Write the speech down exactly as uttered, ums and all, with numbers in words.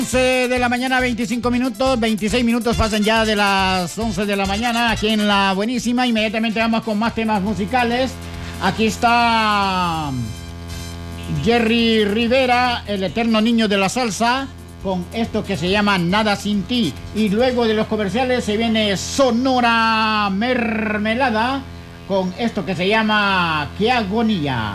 once de la mañana, veinticinco minutos, veintiséis minutos pasan ya de las once de la mañana aquí en La Buenísima. Inmediatamente vamos con más temas musicales. Aquí está Jerry Rivera, el eterno niño de la salsa, con esto que se llama Nada Sin Ti. Y luego de los comerciales se viene Sonora Mermelada con esto que se llama Qué Agonía.